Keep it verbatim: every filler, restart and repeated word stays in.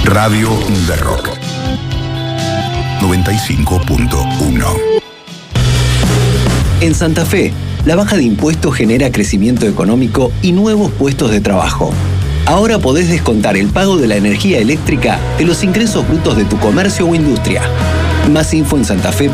Radio de Rock noventa y cinco punto uno. En Santa Fe, la baja de impuestos genera crecimiento económico y nuevos puestos de trabajo. Ahora podés descontar el pago de la energía eléctrica de los ingresos brutos de tu comercio o industria. Más info en santafe